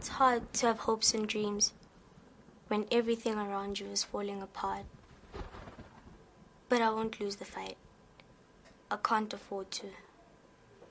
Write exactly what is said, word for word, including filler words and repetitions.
It's hard to have hopes and dreams when everything around you is falling apart. But I won't lose the fight. I can't afford to.